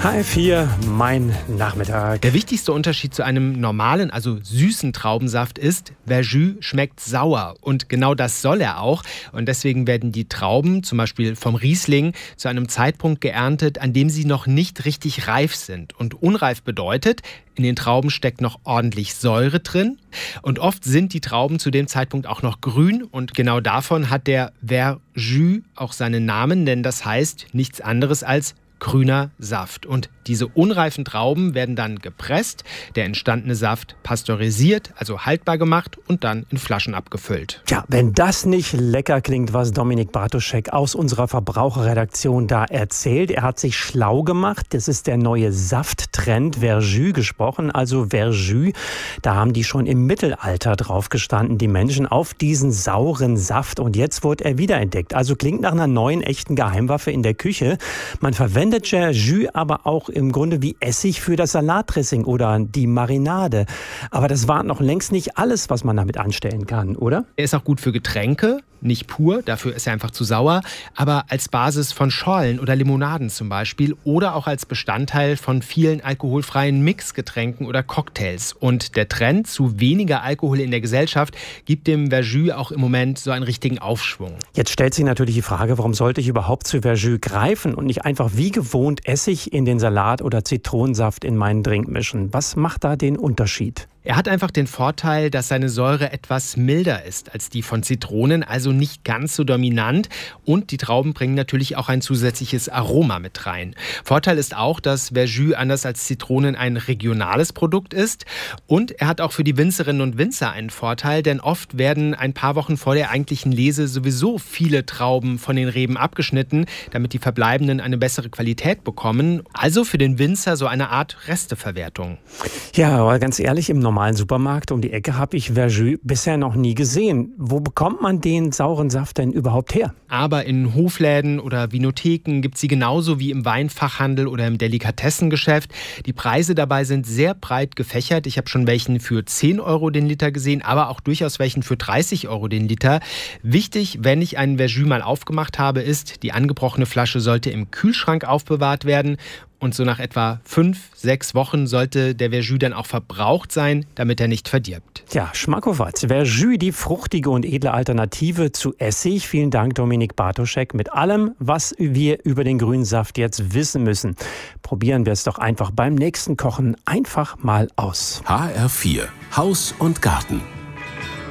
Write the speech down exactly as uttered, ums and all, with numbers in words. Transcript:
H F vier, mein Nachmittag. Der wichtigste Unterschied zu einem normalen, also süßen Traubensaft ist, Verjus schmeckt sauer. Und genau das soll er auch. Und deswegen werden die Trauben, zum Beispiel vom Riesling, zu einem Zeitpunkt geerntet, an dem sie noch nicht richtig reif sind. Und unreif bedeutet, in den Trauben steckt noch ordentlich Säure drin. Und oft sind die Trauben zu dem Zeitpunkt auch noch grün. Und genau davon hat der Verjus auch seinen Namen, denn das heißt nichts anderes als grüner Saft. Und diese unreifen Trauben werden dann gepresst, der entstandene Saft pasteurisiert, also haltbar gemacht und dann in Flaschen abgefüllt. Ja, wenn das nicht lecker klingt, was Dominik Bartoschek aus unserer Verbraucherredaktion da erzählt. Er hat sich schlau gemacht. Das ist der neue Safttrend, Verjus gesprochen, also Verjus. Da haben die schon im Mittelalter drauf gestanden, die Menschen, auf diesen sauren Saft. Und jetzt wurde er wiederentdeckt. Also klingt nach einer neuen, echten Geheimwaffe in der Küche. Man verwendet Verjus aber auch im Grunde wie Essig für das Salatdressing oder die Marinade. Aber das war noch längst nicht alles, was man damit anstellen kann, oder? Er ist auch gut für Getränke, nicht pur, dafür ist er einfach zu sauer, aber als Basis von Schorlen oder Limonaden zum Beispiel oder auch als Bestandteil von vielen alkoholfreien Mixgetränken oder Cocktails. Und der Trend zu weniger Alkohol in der Gesellschaft gibt dem Verjus auch im Moment so einen richtigen Aufschwung. Jetzt stellt sich natürlich die Frage, warum sollte ich überhaupt zu Verjus greifen und nicht einfach wie gewohnt Essig in den Salat oder Zitronensaft in meinen Drink mischen? Was macht da den Unterschied? Er hat einfach den Vorteil, dass seine Säure etwas milder ist als die von Zitronen, also nicht ganz so dominant. Und die Trauben bringen natürlich auch ein zusätzliches Aroma mit rein. Vorteil ist auch, dass Verjus anders als Zitronen ein regionales Produkt ist. Und er hat auch für die Winzerinnen und Winzer einen Vorteil, denn oft werden ein paar Wochen vor der eigentlichen Lese sowieso viele Trauben von den Reben abgeschnitten, damit die verbleibenden eine bessere Qualität bekommen. Also für den Winzer so eine Art Resteverwertung. Ja, aber ganz ehrlich, im normalen Supermarkt um die Ecke habe ich Verjus bisher noch nie gesehen. Wo bekommt man den sauren Saft denn überhaupt her? Aber in Hofläden oder Vinotheken gibt es sie genauso wie im Weinfachhandel oder im Delikatessengeschäft. Die Preise dabei sind sehr breit gefächert. Ich habe schon welchen für zehn Euro den Liter gesehen, aber auch durchaus welchen für dreißig Euro den Liter. Wichtig, wenn ich einen Verjus mal aufgemacht habe, ist, die angebrochene Flasche sollte im Kühlschrank aufbewahrt werden. Und so nach etwa fünf, sechs Wochen sollte der Verjus dann auch verbraucht sein, damit er nicht verdirbt. Ja, Schmackofatz. Verjus, die fruchtige und edle Alternative zu Essig. Vielen Dank, Dominik Bartoschek, mit allem, was wir über den grünen Saft jetzt wissen müssen. Probieren wir es doch einfach beim nächsten Kochen einfach mal aus. H R vier, Haus und Garten.